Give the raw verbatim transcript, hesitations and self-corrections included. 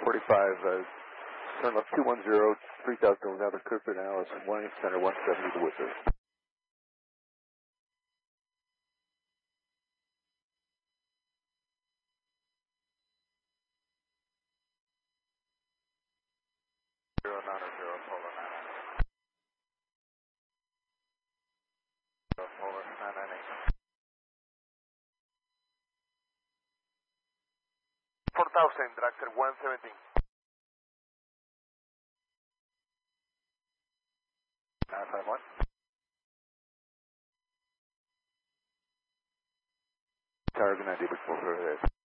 forty-five, uh, turn left two one zero, three thousand over down to Kirkwood Alice, one eight center, one seventy to Whistler. Zero nine zero, Polo nine nine eight. Polo nine nine eight. four thousand, Dragster one seventeen. nine five one. Tower, good night, David, over there.